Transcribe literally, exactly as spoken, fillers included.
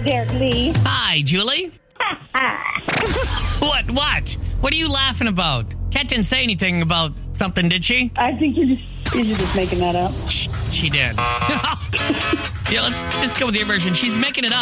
Derek Lee. Hi, Julie. What? What? What are you laughing about? Kat didn't say anything about something, did she? I think you're just, you're just making that up. She did. Yeah, let's just go with your version. She's making it up.